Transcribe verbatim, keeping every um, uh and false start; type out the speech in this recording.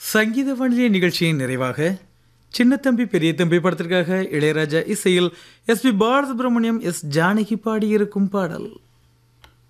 சங்கீத வானிலை நிகழ்ச்சியின் நிறைவாக சின்னத்தம்பி பெரிய தம்பி படத்திற்காக இளையராஜா இசையில் S B Balasubramaniam S Janaki பாடியிருக்கும் பாடல்.